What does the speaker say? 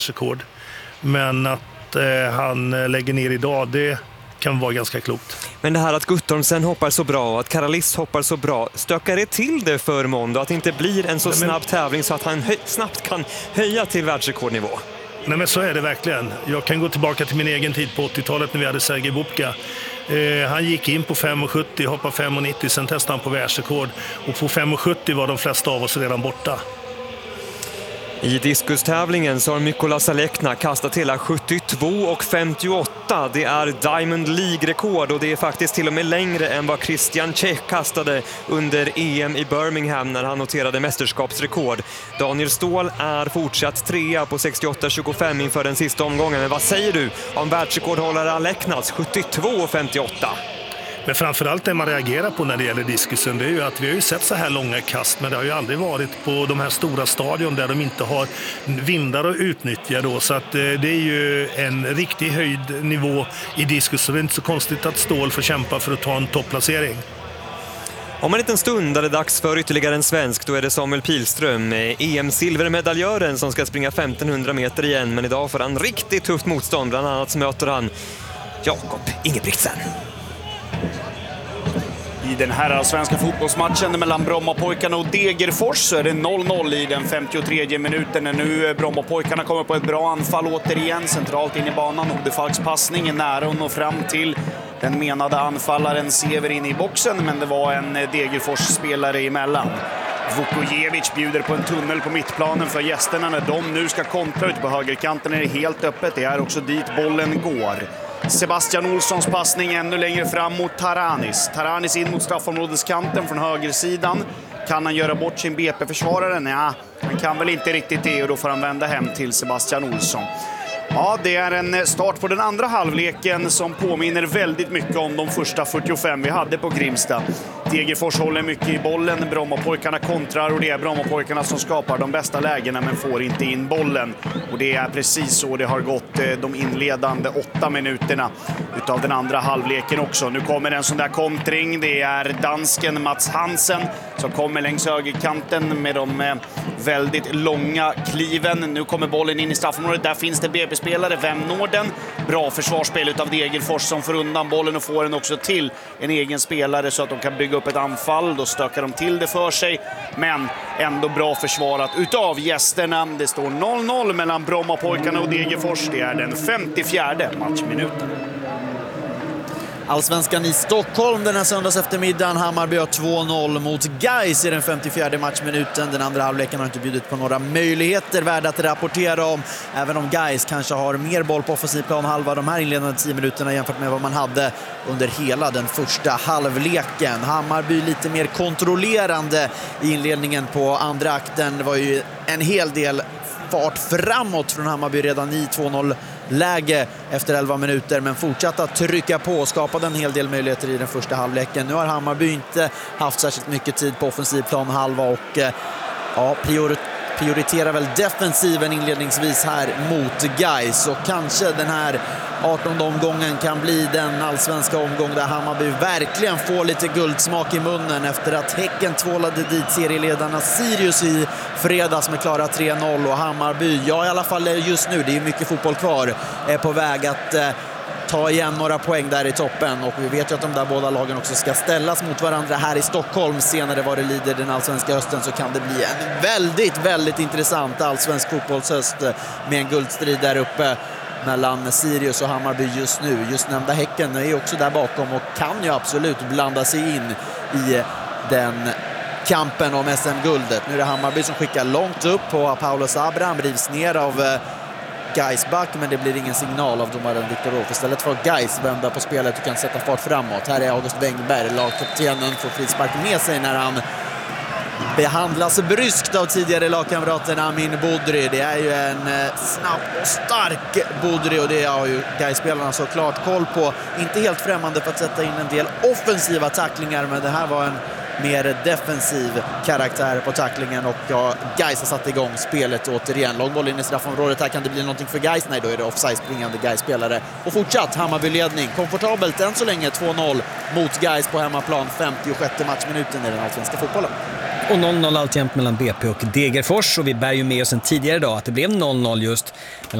rekord. Men att han lägger ner idag, det kan vara ganska klokt. Men det här att Guttormsen hoppar så bra och att Karalis hoppar så bra, stökar det till det för måndag? Att det inte blir en så snabb tävling så att han snabbt kan höja till världsrekordnivå? Nej, men så är det verkligen. Jag kan gå tillbaka till min egen tid på 80-talet när vi hade Sergej Bubka. Han gick in på 5,70, hoppade 5,90, sen testade han på världsrekord. Och på 5,70 var de flesta av oss redan borta. I diskustävlingen så har Mykola Salekna kastat hela 72,58. Det är Diamond League-rekord och det är faktiskt till och med längre än vad Christian Čech kastade under EM i Birmingham när han noterade mästerskapsrekord. Daniel Ståhl är fortsatt trea på 68,25 inför den sista omgången. Men vad säger du om världsrekordhållare Aleknas 72,58? Men framförallt det man reagerar på när det gäller diskusen, det är ju att vi har ju sett så här långa kast, men det har ju aldrig varit på de här stora stadion där de inte har vindar att utnyttja då, så att det är ju en riktig höjd nivå i diskus, så det är inte så konstigt att Ståhl får kämpa för att ta en topplacering. Om en liten stund är det dags för ytterligare en svensk. Då är det Samuel Pilström, EM-silvermedaljören, som ska springa 1500 meter igen, men idag får han riktigt tufft motstånd. Bland annat så möter han Jakob Ingebrigtsen. I den här svenska fotbollsmatchen mellan Brommapojkarna och Degerfors så är det 0-0 i den 53:e minuten. Nu Brommapojkarna kommer på ett bra anfall återigen, centralt in i banan. Odefalks passning är nära och når fram till den menade anfallaren Severin i boxen, men det var en Degerfors-spelare emellan. Vukojevic bjuder på en tunnel på mittplanen för gästerna när de nu ska kontra ut på högerkanten. Är det helt öppet, det är också dit bollen går. Sebastian Olssons passning ännu längre fram mot Taranis. Taranis in mot straffområdeskanten från högersidan. Kan han göra bort sin BP-försvarare? Nej, han kan väl inte riktigt det, och då får han vända hem till Sebastian Olsson. Ja, det är en start på den andra halvleken som påminner väldigt mycket om de första 45 vi hade på Grimsta. Degerfors håller mycket i bollen, Brommapojkarna kontrar och det är Brommapojkarna som skapar de bästa lägena men får inte in bollen. Och det är precis så det har gått de inledande 8 minuterna utav den andra halvleken också. Nu kommer en sån där kontring, det är dansken Mats Hansen som kommer längs högerkanten med de väldigt långa kliven. Nu kommer bollen in i straffområdet, där finns det BP-spelare, vem når den? Bra försvarsspel utav Degerfors som får undan bollen och får den också till en egen spelare så att de kan bygga upp ett anfall. Då stökar de till det för sig, men ändå bra försvarat utav gästerna. Det står 0-0 mellan Brommapojkarna och Degerfors. Det är den 54:e matchminuten. Allsvenskan i Stockholm den här söndags eftermiddagen. Hammarby har 2-0 mot Gais i den 54:e matchminuten. Den andra halvleken har inte bjudit på några möjligheter värda att rapportera om. Även om Gais kanske har mer boll på offensiv plan halva de här inledande 10 minuterna jämfört med vad man hade under hela den första halvleken. Hammarby lite mer kontrollerande i inledningen på andra akten. Det var ju en hel del fart framåt från Hammarby redan i 2-0 läge efter 11 minuter, men fortsatte att trycka på och skapade en hel del möjligheter i den första halvleken. Nu har Hammarby inte haft särskilt mycket tid på offensiv plan halva och prioriterar väl defensiven inledningsvis här mot Gais, och kanske den här 18:e omgången kan bli den allsvenska omgång där Hammarby verkligen får lite guldsmak i munnen efter att Häcken tvålade dit serieledarna Sirius i fredags med klara 3-0, och Hammarby, ja i alla fall just nu, det är mycket fotboll kvar, är på väg att ta igen några poäng där i toppen, och vi vet ju att de där båda lagen också ska ställas mot varandra här i Stockholm senare vad det lider den allsvenska hösten. Så kan det bli en väldigt, väldigt intressant allsvensk fotbollshöst med en guldstrid där uppe mellan Sirius och Hammarby just nu. Just nämnda Häcken är också där bakom och kan ju absolut blanda sig in i den kampen om SM-guldet. Nu är det Hammarby som skickar långt upp på Paulo Sabra. Han drivs ner av Gais back, men det blir ingen signal av domaren Viktor Rolf. Istället för Gais vända på spelet och kan sätta fart framåt. Här är August Wengberg, lagkaptenen, får frispark med sig när han behandlas bryskt av tidigare lagkamraten Amin Budri. Det är ju en snabb och stark Budri, och det har ju Gais-spelarna såklart koll på. Inte helt främmande för att sätta in en del offensiva tacklingar, men det här var en mer defensiv karaktär på tacklingen, och Gais har satt igång spelet återigen. Långboll in i straffområdet, här kan det bli någonting för Gais. Nej, då är det offside, springande Gais-spelare. Och fortsatt Hammarby-ledning. Komfortabelt än så länge 2-0 mot Gais på hemmaplan, 56:e matchminuten i den allsvenska fotbollen. Och 0-0 alltjämt mellan BP och Degerfors, och vi bär ju med oss en tidigare dag att det blev 0-0 just mellan